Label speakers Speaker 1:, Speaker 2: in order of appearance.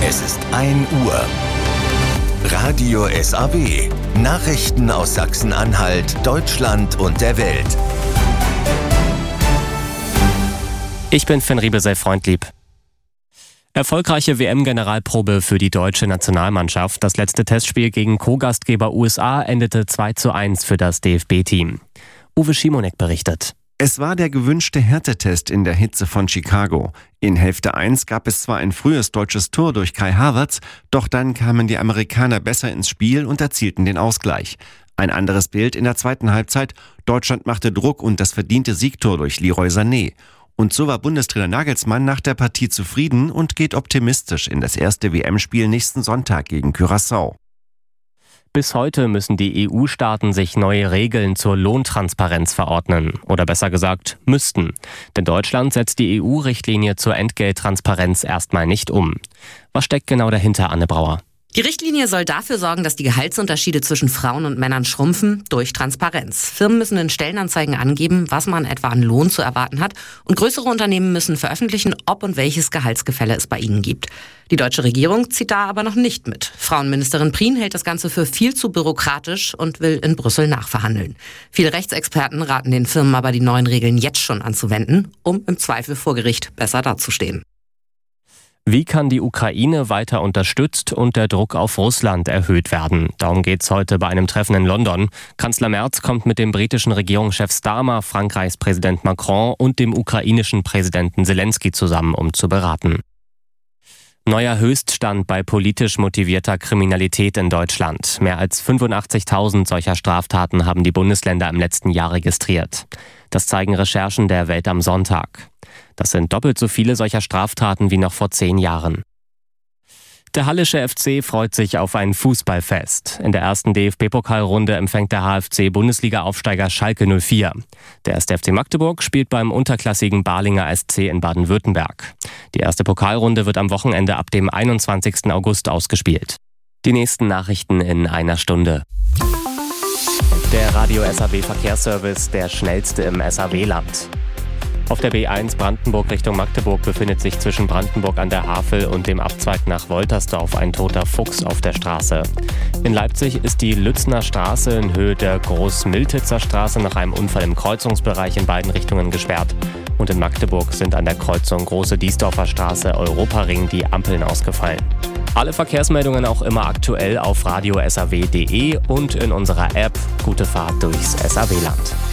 Speaker 1: Es ist 1 Uhr. Radio SAW. Nachrichten aus Sachsen-Anhalt, Deutschland und der Welt.
Speaker 2: Ich bin Finn Riebesell-Freundlieb. Erfolgreiche WM-Generalprobe für die deutsche Nationalmannschaft. Das letzte Testspiel gegen Co-Gastgeber USA endete 2:1 für das DFB-Team. Uwe Schimonek berichtet.
Speaker 3: Es war der gewünschte Härtetest in der Hitze von Chicago. In Hälfte 1 gab es zwar ein frühes deutsches Tor durch Kai Havertz, doch dann kamen die Amerikaner besser ins Spiel und erzielten den Ausgleich. Ein anderes Bild in der zweiten Halbzeit. Deutschland machte Druck und das verdiente Siegtor durch Leroy Sané. Und so war Bundestrainer Nagelsmann nach der Partie zufrieden und geht optimistisch in das erste WM-Spiel nächsten Sonntag gegen Curaçao.
Speaker 2: Bis heute müssen die EU-Staaten sich neue Regeln zur Lohntransparenz verordnen. Oder besser gesagt, müssten. Denn Deutschland setzt die EU-Richtlinie zur Entgelttransparenz erstmal nicht um. Was steckt genau dahinter, Anne Brauer?
Speaker 4: Die Richtlinie soll dafür sorgen, dass die Gehaltsunterschiede zwischen Frauen und Männern schrumpfen durch Transparenz. Firmen müssen in Stellenanzeigen angeben, was man etwa an Lohn zu erwarten hat. Und größere Unternehmen müssen veröffentlichen, ob und welches Gehaltsgefälle es bei ihnen gibt. Die deutsche Regierung zieht da aber noch nicht mit. Frauenministerin Prien hält das Ganze für viel zu bürokratisch und will in Brüssel nachverhandeln. Viele Rechtsexperten raten den Firmen aber, die neuen Regeln jetzt schon anzuwenden, um im Zweifel vor Gericht besser dazustehen.
Speaker 2: Wie kann die Ukraine weiter unterstützt und der Druck auf Russland erhöht werden? Darum geht's heute bei einem Treffen in London. Kanzler Merz kommt mit dem britischen Regierungschef Starmer, Frankreichs Präsident Macron und dem ukrainischen Präsidenten Zelensky zusammen, um zu beraten. Neuer Höchststand bei politisch motivierter Kriminalität in Deutschland. Mehr als 85.000 solcher Straftaten haben die Bundesländer im letzten Jahr registriert. Das zeigen Recherchen der Welt am Sonntag. Das sind doppelt so viele solcher Straftaten wie noch vor 10 Jahren. Der Hallische FC freut sich auf ein Fußballfest. In der ersten DFB-Pokalrunde empfängt der HFC Bundesliga-Aufsteiger Schalke 04. Der 1. FC Magdeburg spielt beim unterklassigen Balinger SC in Baden-Württemberg. Die erste Pokalrunde wird am Wochenende ab dem 21. August ausgespielt. Die nächsten Nachrichten in einer Stunde. Der Radio SAW Verkehrsservice, der schnellste im SAW-Land. Auf der B1 Brandenburg Richtung Magdeburg befindet sich zwischen Brandenburg an der Havel und dem Abzweig nach Woltersdorf ein toter Fuchs auf der Straße. In Leipzig ist die Lützner Straße in Höhe der Groß-Miltitzer Straße nach einem Unfall im Kreuzungsbereich in beiden Richtungen gesperrt. Und in Magdeburg sind an der Kreuzung Große Diesdorfer Straße Europaring die Ampeln ausgefallen. Alle Verkehrsmeldungen auch immer aktuell auf radiosaw.de und in unserer App. Gute Fahrt durchs SAW-Land.